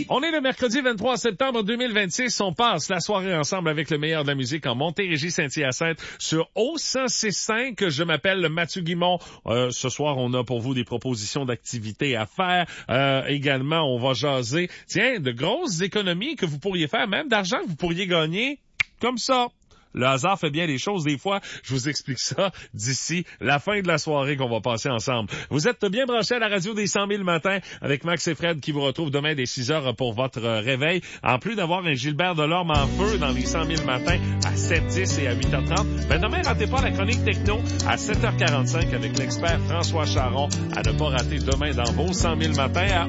On est le mercredi 23 septembre 2026. On passe la soirée ensemble avec le meilleur de la musique en Montérégie Saint-Hyacinthe sur O106.5. Je m'appelle Mathieu Guimond. Ce soir, on a pour vous des propositions d'activités à faire. Également, on va jaser, de grosses économies que vous pourriez faire, même d'argent que vous pourriez gagner comme ça. Le hasard fait bien les choses des fois. Je vous explique ça d'ici la fin de la soirée qu'on va passer ensemble. Vous êtes bien branchés à la radio des 100 000 matins avec Max et Fred qui vous retrouvent demain dès 6 heures pour votre réveil. En plus d'avoir un Gilbert Delorme en feu dans les 100 000 matins à 7h10 et à 8h30. Demain, ratez pas la chronique techno à 7h45 avec l'expert François Charon à ne pas rater demain dans vos 100 000 matins à